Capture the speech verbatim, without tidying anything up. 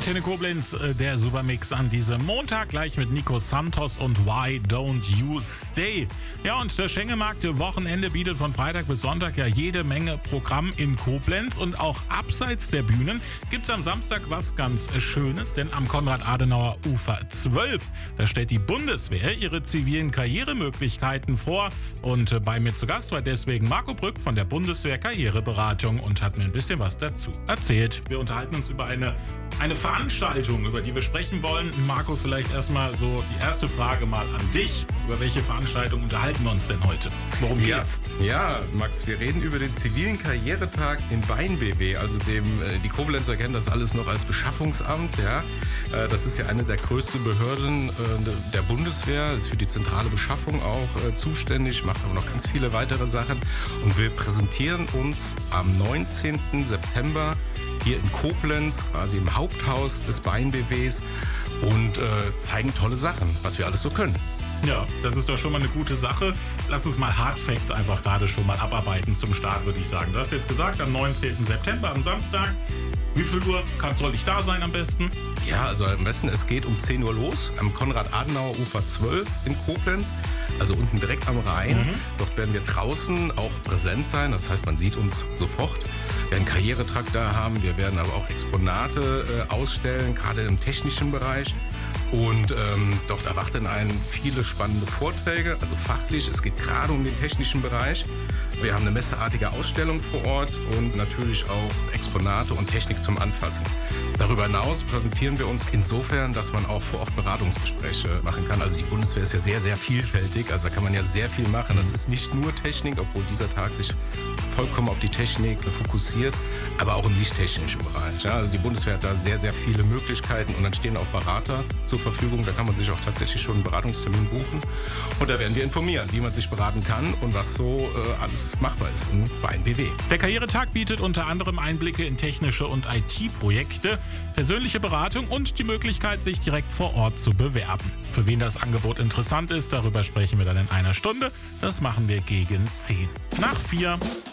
Antenne Koblenz, äh, der Supermix an diesem Montag, gleich mit Nico Santos und Why Don't You Stay. Ja, und der Schengemarkt Wochenende bietet von Freitag bis Sonntag ja jede Menge Programm in Koblenz. Und auch abseits der Bühnen gibt es am Samstag was ganz Schönes, denn am Konrad-Adenauer-Ufer zwölf, da stellt die Bundeswehr ihre zivilen Karrieremöglichkeiten vor. Und äh, bei mir zu Gast war deswegen Marco Brück von der Bundeswehr Karriereberatung und hat mir ein bisschen was dazu erzählt. Wir unterhalten uns über eine Eine Veranstaltung, über die wir sprechen wollen. Marco, vielleicht erstmal so die erste Frage mal an dich. Über welche Veranstaltung unterhalten wir uns denn heute? Worum geht's? Ja, ja, Max, wir reden über den zivilen Karrieretag in Wein-B W, also dem, die Koblenzer kennen das alles noch als Beschaffungsamt. Ja. Das ist ja eine der größten Behörden der Bundeswehr, ist für die zentrale Beschaffung auch zuständig, macht aber noch ganz viele weitere Sachen. Und wir präsentieren uns am neunzehnten September hier in Koblenz, quasi im Haupthaus des Wein-B Ws und äh, zeigen tolle Sachen, was wir alles so können. Ja, das ist doch schon mal eine gute Sache. Lass uns mal Hard Facts einfach gerade schon mal abarbeiten zum Start, würde ich sagen. Du hast jetzt gesagt, am neunzehnten September, am Samstag. Wie viel Uhr kann, soll ich da sein am besten? Ja, also am besten, es geht um zehn Uhr los, am Konrad-Adenauer-Ufer zwölf in Koblenz, also unten direkt am Rhein. Mhm. Dort werden wir draußen auch präsent sein, das heißt, man sieht uns sofort. Wir werden einen Karrieretrakt da haben, wir werden aber auch Exponate äh, ausstellen, gerade im technischen Bereich. Und ähm, dort erwarten einen viele spannende Vorträge, also fachlich. Es geht gerade um den technischen Bereich. Wir haben eine messeartige Ausstellung vor Ort und natürlich auch Exponate und Technik zum Anfassen. Darüber hinaus präsentieren wir uns insofern, dass man auch vor Ort Beratungsgespräche machen kann. Also die Bundeswehr ist ja sehr, sehr vielfältig. Also da kann man ja sehr viel machen. Das ist nicht nur Technik, obwohl dieser Tag sich vollkommen auf die Technik fokussiert, aber auch im nicht-technischen Bereich. Ja, also die Bundeswehr hat da sehr, sehr viele Möglichkeiten und dann stehen auch Berater zur Verfügung. Da kann man sich auch tatsächlich schon einen Beratungstermin buchen. Und da werden wir informieren, wie man sich beraten kann und was so äh, alles machbar ist in Wein-B W. Der Karrieretag bietet unter anderem Einblicke in technische und I T-Projekte, persönliche Beratung und die Möglichkeit, sich direkt vor Ort zu bewerben. Für wen das Angebot interessant ist, darüber sprechen wir dann in einer Stunde. Das machen wir gegen zehn nach vier.